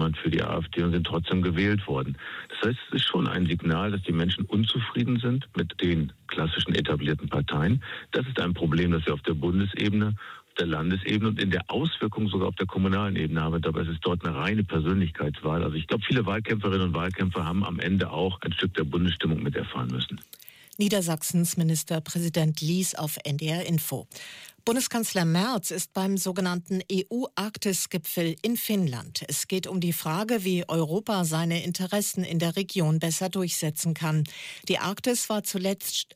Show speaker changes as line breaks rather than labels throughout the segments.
jemand für die AfD und sind trotzdem gewählt worden. Das heißt, es ist schon ein Signal, dass die Menschen unzufrieden sind mit den klassischen etablierten Parteien. Das ist ein Problem, das wir auf der Bundesebene, auf der Landesebene und in der Auswirkung sogar auf der kommunalen Ebene haben. Dabei ist es dort eine reine Persönlichkeitswahl. Also ich glaube, viele Wahlkämpferinnen und Wahlkämpfer haben am Ende auch ein Stück der Bundesstimmung miterfahren müssen.
Niedersachsens Ministerpräsident Lies auf NDR Info. Bundeskanzler Merz ist beim sogenannten EU-Arktis-Gipfel in Finnland. Es geht um die Frage, wie Europa seine Interessen in der Region besser durchsetzen kann. Die Arktis war zuletzt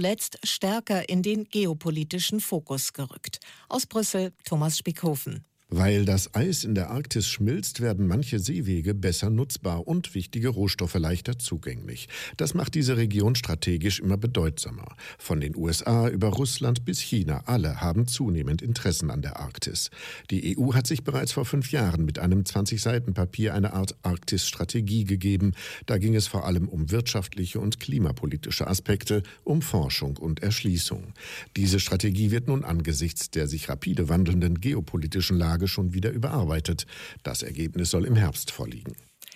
stärker in den geopolitischen Fokus gerückt. Aus Brüssel, Thomas Spiekhofen.
Weil das Eis in der Arktis schmilzt, werden manche Seewege besser nutzbar und wichtige Rohstoffe leichter zugänglich. Das macht diese Region strategisch immer bedeutsamer. Von den USA über Russland bis China, alle haben zunehmend Interessen an der Arktis. Die EU hat sich bereits vor 5 Jahren mit einem 20-Seiten-Papier eine Art Arktis-Strategie gegeben. Da ging es vor allem um wirtschaftliche und klimapolitische Aspekte, um Forschung und Erschließung. Diese Strategie wird nun angesichts der sich rapide wandelnden geopolitischen Lage schon wieder überarbeitet. Das Ergebnis soll im Herbst vorliegen.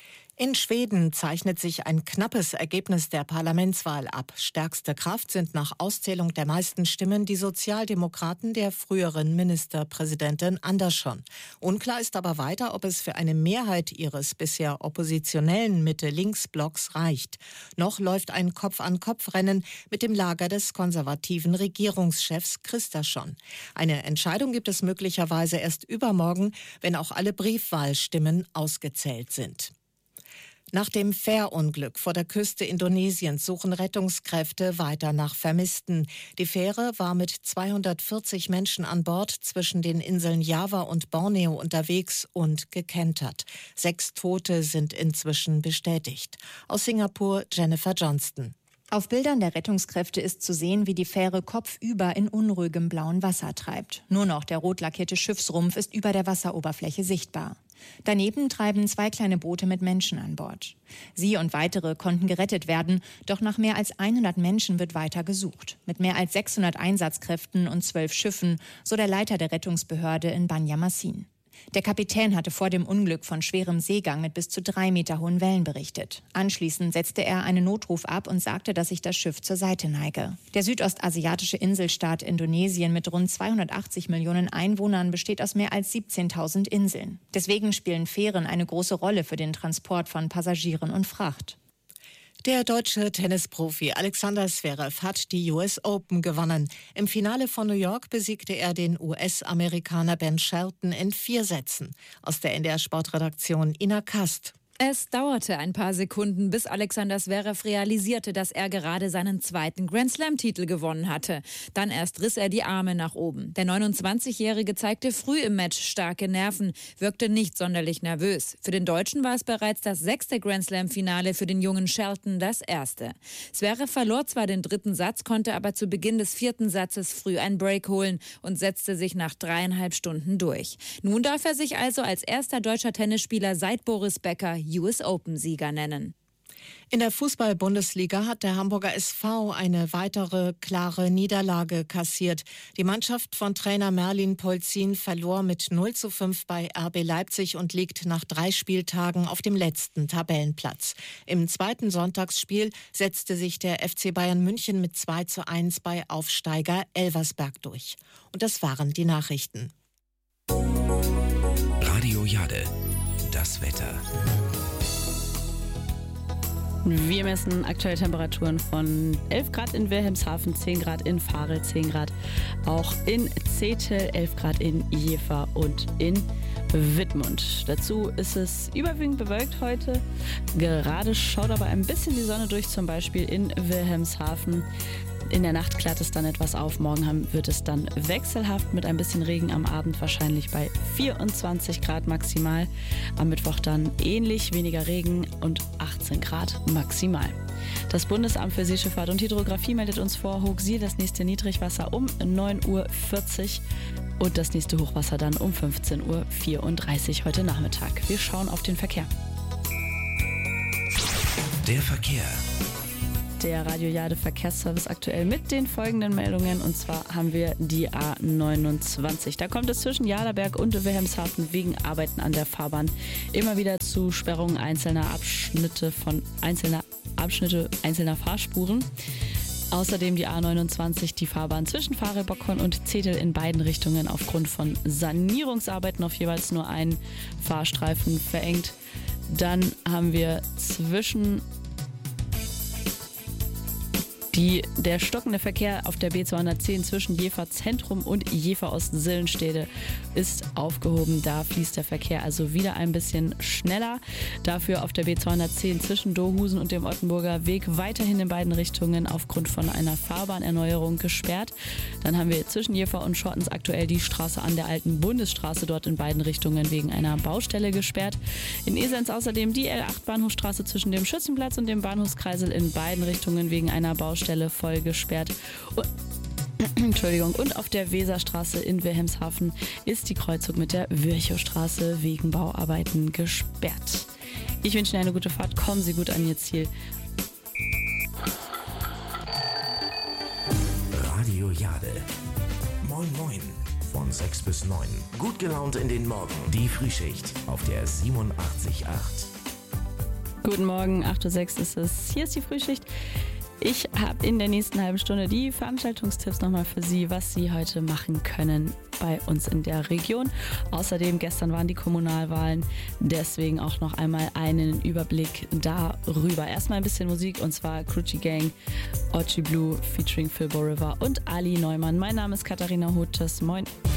In Schweden zeichnet sich ein knappes Ergebnis der Parlamentswahl ab. Stärkste Kraft sind nach Auszählung der meisten Stimmen die Sozialdemokraten der früheren Ministerpräsidentin Andersson. Unklar ist aber weiter, ob es für eine Mehrheit ihres bisher oppositionellen Mitte-Links-Blocks reicht. Noch läuft ein Kopf-an-Kopf-Rennen mit dem Lager des konservativen Regierungschefs Kristersson. Eine Entscheidung gibt es möglicherweise erst übermorgen, wenn auch alle Briefwahlstimmen ausgezählt sind. Nach dem Fährunglück vor der Küste Indonesiens suchen Rettungskräfte weiter nach Vermissten. Die Fähre war mit 240 Menschen an Bord zwischen den Inseln Java und Borneo unterwegs und gekentert. 6 Tote sind inzwischen bestätigt. Aus Singapur Jennifer Johnston.
Auf Bildern der Rettungskräfte ist zu sehen, wie die Fähre kopfüber in unruhigem blauen Wasser treibt. Nur noch der rot lackierte Schiffsrumpf ist über der Wasseroberfläche sichtbar. Daneben treiben 2 kleine Boote mit Menschen an Bord. Sie und weitere konnten gerettet werden, doch nach mehr als 100 Menschen wird weiter gesucht. Mit mehr als 600 Einsatzkräften und 12 Schiffen, so der Leiter der Rettungsbehörde in Banjarmasin. Der Kapitän hatte vor dem Unglück von schwerem Seegang mit bis zu 3 Meter hohen Wellen berichtet. Anschließend setzte er einen Notruf ab und sagte, dass sich das Schiff zur Seite neige. Der südostasiatische Inselstaat Indonesien mit rund 280 Millionen Einwohnern besteht aus mehr als 17.000 Inseln. Deswegen spielen Fähren eine große Rolle für den Transport von Passagieren und Fracht.
Der deutsche Tennisprofi Alexander Zverev hat die US Open gewonnen. Im Finale von New York besiegte er den US-Amerikaner Ben Shelton in 4 Sätzen. Aus der NDR-Sportredaktion Ina Kast.
Es dauerte ein paar Sekunden, bis Alexander Zverev realisierte, dass er gerade seinen 2. Grand-Slam-Titel gewonnen hatte. Dann erst riss er die Arme nach oben. Der 29-Jährige zeigte früh im Match starke Nerven, wirkte nicht sonderlich nervös. Für den Deutschen war es bereits das 6. Grand-Slam-Finale, für den jungen Shelton das 1. Zverev verlor zwar den 3. Satz, konnte aber zu Beginn des 4. Satzes früh einen Break holen und setzte sich nach 3,5 Stunden durch. Nun darf er sich also als erster deutscher Tennisspieler seit Boris Becker US Open-Sieger nennen.
In der Fußball-Bundesliga hat der Hamburger SV eine weitere klare Niederlage kassiert. Die Mannschaft von Trainer Merlin Polzin verlor mit 0:5 bei RB Leipzig und liegt nach 3 Spieltagen auf dem letzten Tabellenplatz. Im 2. Sonntagsspiel setzte sich der FC Bayern München mit 2:1 bei Aufsteiger Elversberg durch. Und das waren die Nachrichten.
Radio Jade, das Wetter.
Wir messen aktuelle Temperaturen von 11 Grad in Wilhelmshaven, 10 Grad in Varel, 10 Grad auch in Zetel, 11 Grad in Jever und in Wittmund. Dazu ist es überwiegend bewölkt heute. Gerade schaut aber ein bisschen die Sonne durch, zum Beispiel in Wilhelmshaven. In der Nacht klärt es dann etwas auf. Morgen wird es dann wechselhaft mit ein bisschen Regen am Abend, wahrscheinlich bei 24 Grad maximal. Am Mittwoch dann ähnlich, weniger Regen und 18 Grad maximal. Das Bundesamt für Seeschifffahrt und Hydrographie meldet uns vor Hochsiel das nächste Niedrigwasser um 9:40 Uhr und das nächste Hochwasser dann um 15:34 Uhr heute Nachmittag. Wir schauen auf den Verkehr.
Der Verkehr.
der Radio Jade Verkehrsservice aktuell mit den folgenden Meldungen. Und zwar haben wir die A29. Da kommt es zwischen Jaderberg und Wilhelmshaven wegen Arbeiten an der Fahrbahn immer wieder zu Sperrungen einzelner Fahrspuren. Außerdem die A29, die Fahrbahn zwischen Farel-Bockhorn und Zetel in beiden Richtungen aufgrund von Sanierungsarbeiten auf jeweils nur einen Fahrstreifen verengt. Dann haben wir der stockende Verkehr auf der B210 zwischen Jever Zentrum und Jever Ost-Sillenstede ist aufgehoben. Da fließt der Verkehr also wieder ein bisschen schneller. Dafür auf der B210 zwischen Dohusen und dem Ottenburger Weg weiterhin in beiden Richtungen aufgrund von einer Fahrbahnerneuerung gesperrt. Dann haben wir zwischen Jever und Schottens aktuell die Straße an der alten Bundesstraße dort in beiden Richtungen wegen einer Baustelle gesperrt. In Esens außerdem die L8 Bahnhofstraße zwischen dem Schützenplatz und dem Bahnhofskreisel in beiden Richtungen wegen einer Baustelle voll gesperrt. Entschuldigung. Und auf der Weserstraße in Wilhelmshaven ist die Kreuzung mit der Virchowstraße wegen Bauarbeiten gesperrt. Ich wünsche Ihnen eine gute Fahrt. Kommen Sie gut an Ihr Ziel.
Radio Jade. Moin Moin. Von 6 bis 9. Gut gelaunt in den Morgen. Die Frühschicht auf der 87.8.
Guten Morgen, 8.06 Uhr ist es. Hier ist die Frühschicht. Ich habe in der nächsten halben Stunde die Veranstaltungstipps nochmal für Sie, was Sie heute machen können bei uns in der Region. Außerdem, gestern waren die Kommunalwahlen, deswegen auch noch einmal einen Überblick darüber. Erstmal ein bisschen Musik und zwar Crucci Gang, Ochi Blue featuring Phil Borivar und Ali Neumann. Mein Name ist Katharina Hotjes. Moin.